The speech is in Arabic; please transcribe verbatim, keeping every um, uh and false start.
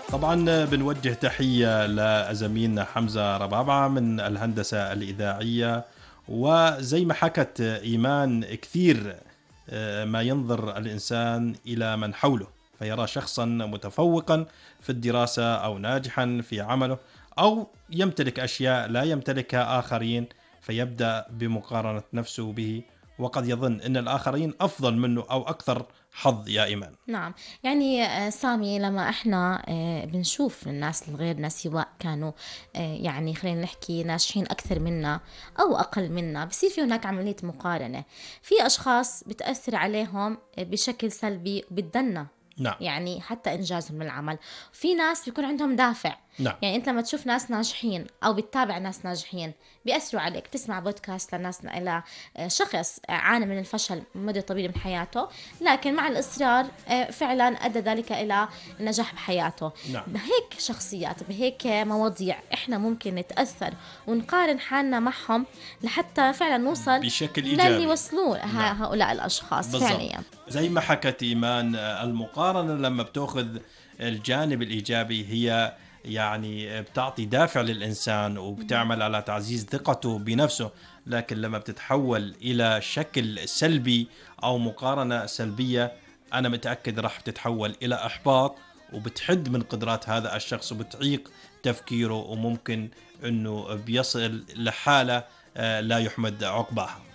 طبعا بنوجه تحية لزميلنا حمزة ربابعة من الهندسة الإذاعية. وزي ما حكت إيمان كثير، آه، ما ينظر الإنسان إلى من حوله فيرى شخصا متفوقا في الدراسة أو ناجحا في عمله أو يمتلك أشياء لا يمتلكها آخرين، فيبدأ بمقارنة نفسه به، وقد يظن أن الآخرين أفضل منه أو أكثر حظ يا إيمان. نعم. يعني آه، سامي، لما احنا آه، بنشوف الناس الغيرنا، سواء كانوا آه، يعني خلينا نحكي ناجحين أكثر منا أو أقل منا، بصير في هناك عملية مقارنة. في أشخاص بتأثر عليهم آه، بشكل سلبي وبتدنا نعم. يعني حتى إنجازهم للعمل. في ناس بيكون عندهم دافع. نعم. يعني أنت لما تشوف ناس ناجحين أو بتتابع ناس ناجحين بيأثروا عليك، تسمع بودكاست لناس، إلى شخص عانى من الفشل مدة طويلة من حياته، لكن مع الإصرار آه، فعلا أدى ذلك إلى النجاح بحياته. نعم. بهيك شخصيات، بهيك مواضيع إحنا ممكن نتأثر ونقارن حالنا معهم لحتى فعلا نوصل بشكل للي إيجابي. وصلوا نعم. هؤلاء الأشخاص بالضبط. فعليا. زي ما حكت إيمان، آه، المقارنة لما بتأخذ الجانب الإيجابي هي يعني بتعطي دافع للإنسان وبتعمل على تعزيز ثقته بنفسه، لكن لما بتتحول إلى شكل سلبي أو مقارنة سلبية، أنا متأكد راح تتحول إلى إحباط وبتحد من قدرات هذا الشخص وبتعيق تفكيره، وممكن أنه بيصل لحالة آه، لا يحمد عقباها.